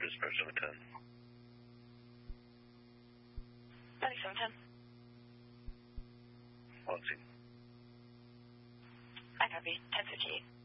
dispatch on the 10. 9710. Let's see. I copy. 1058.